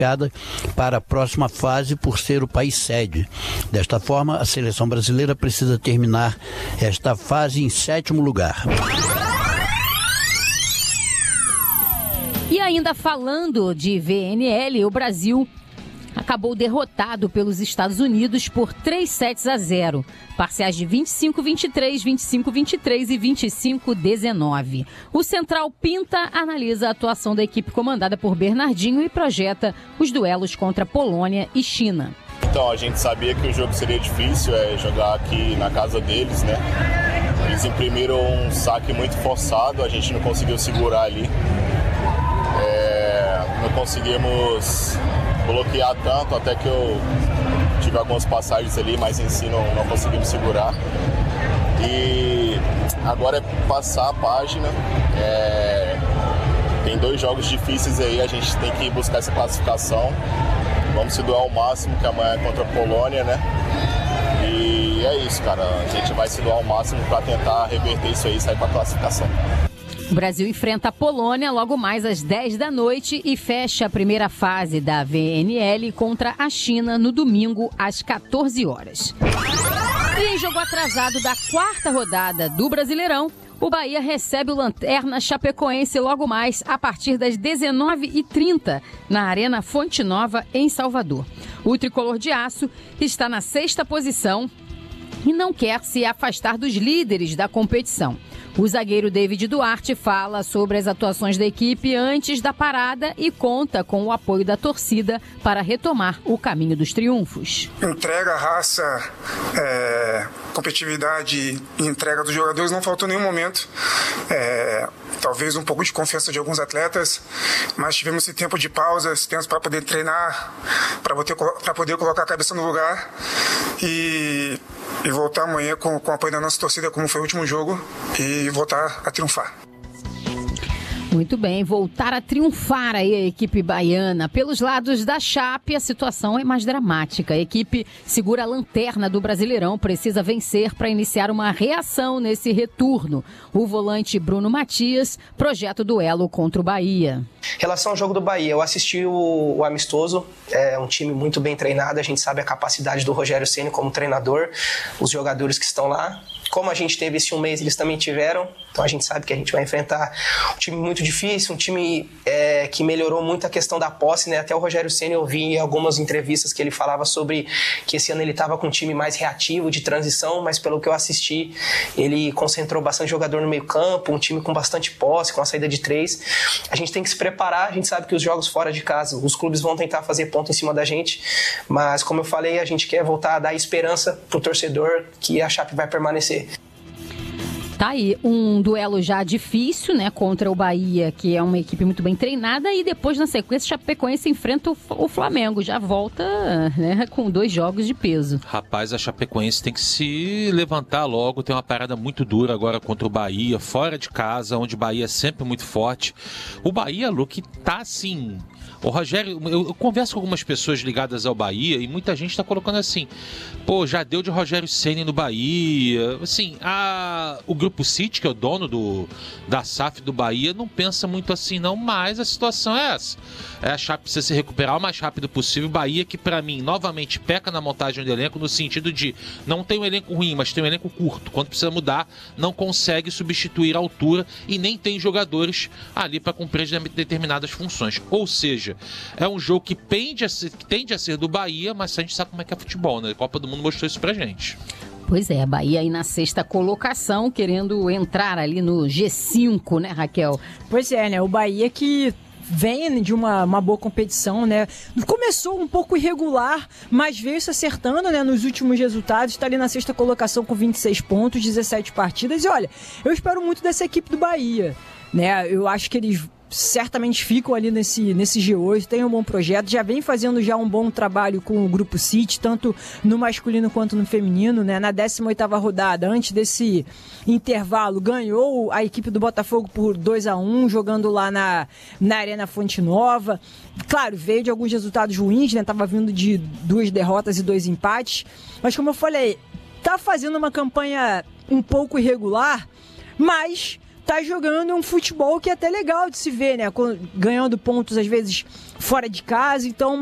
classificada para a próxima fase por ser o país sede. Desta forma, a seleção brasileira precisa terminar esta fase em 7º lugar. E ainda falando de VNL, o Brasil acabou derrotado pelos Estados Unidos por 3-0, parciais de 25-23, 25-23 e 25-19. O Central Pinta analisa a atuação da equipe comandada por Bernardinho e projeta os duelos contra Polônia e China. Então, a gente sabia que o jogo seria difícil, jogar aqui na casa deles, né? Eles imprimiram um saque muito forçado, a gente não conseguiu segurar ali. Não conseguimos bloquear tanto, até que eu tive algumas passagens ali, mas em si não conseguimos segurar. E agora é passar a página. Tem 2 jogos difíceis aí, a gente tem que buscar essa classificação. Vamos se doar ao máximo, que amanhã é contra a Polônia, né? E é isso, cara. A gente vai se doar ao máximo para tentar reverter isso aí e sair para a classificação. O Brasil enfrenta a Polônia logo mais às 10 da noite e fecha a primeira fase da VNL contra a China no domingo às 14 horas. E em jogo atrasado da 4ª rodada do Brasileirão, o Bahia recebe o Lanterna Chapecoense logo mais a partir das 19h30 na Arena Fonte Nova, em Salvador. O tricolor de aço está na 6ª posição e não quer se afastar dos líderes da competição. O zagueiro David Duarte fala sobre as atuações da equipe antes da parada e conta com o apoio da torcida para retomar o caminho dos triunfos. Entrega, raça, competitividade e entrega dos jogadores não faltou em nenhum momento. Talvez um pouco de confiança de alguns atletas, mas tivemos esse tempo de pausa, esse tempo para poder treinar, para poder colocar a cabeça no lugar e voltar amanhã com o apoio da nossa torcida, como foi o último jogo, e voltar a triunfar. Muito bem, voltar a triunfar aí a equipe baiana. Pelos lados da Chape, a situação é mais dramática. A equipe segura a lanterna do Brasileirão, precisa vencer para iniciar uma reação nesse retorno. O volante Bruno Matias projeta o duelo contra o Bahia. Em relação ao jogo do Bahia, eu assisti o amistoso, é um time muito bem treinado, a gente sabe a capacidade do Rogério Ceni como treinador, os jogadores que estão lá. Como a gente teve esse um mês, eles também tiveram, então a gente sabe que a gente vai enfrentar um time muito difícil, um time que melhorou muito a questão da posse, né? Até o Rogério Ceni, eu vi em algumas entrevistas que ele falava sobre que esse ano ele estava com um time mais reativo, de transição, mas pelo que eu assisti, ele concentrou bastante jogador no meio campo, um time com bastante posse, com a saída de 3. A gente tem que se preparar, a gente sabe que os jogos fora de casa, os clubes vão tentar fazer ponto em cima da gente, mas como eu falei, a gente quer voltar a dar esperança pro torcedor que a Chape vai permanecer. Tá aí, um duelo já difícil, né, contra o Bahia, que é uma equipe muito bem treinada, e depois, na sequência, o Chapecoense enfrenta o Flamengo, já volta, né, com 2 jogos de peso. Rapaz, a Chapecoense tem que se levantar logo, tem uma parada muito dura agora contra o Bahia, fora de casa, onde o Bahia é sempre muito forte. O Bahia, Luke, tá assim... O Rogério, eu converso com algumas pessoas ligadas ao Bahia e muita gente está colocando assim, pô, já deu de Rogério Ceni no Bahia, assim, o Grupo City, que é o dono da SAF do Bahia, não pensa muito assim não, mas a situação é essa. A Chape precisa se recuperar o mais rápido possível. O Bahia, que para mim, novamente, peca na montagem do elenco, no sentido de não tem um elenco ruim, mas tem um elenco curto. Quando precisa mudar, não consegue substituir a altura e nem tem jogadores ali para cumprir determinadas funções. Ou seja, é um jogo que tende a ser do Bahia, mas a gente sabe como é que é futebol, né? A Copa do Mundo mostrou isso pra gente. Pois é, a Bahia aí na 6ª colocação, querendo entrar ali no G5, né, Raquel? Pois é, né? O Bahia que vem de uma boa competição, né? Começou um pouco irregular, mas veio se acertando, né, nos últimos resultados. Está ali na 6ª colocação com 26 pontos, 17 partidas. E olha, eu espero muito dessa equipe do Bahia, né? Eu acho que eles certamente ficam ali nesse G8, tem um bom projeto, já vem fazendo já um bom trabalho com o Grupo City, tanto no masculino quanto no feminino, né? Na 18ª rodada, antes desse intervalo, ganhou a equipe do Botafogo por 2-1, jogando lá na Arena Fonte Nova. Claro, veio de alguns resultados ruins, né? Tava vindo de 2 derrotas e 2 empates, mas como eu falei, tá fazendo uma campanha um pouco irregular, mas tá jogando um futebol que é até legal de se ver, né? Ganhando pontos, às vezes, fora de casa, então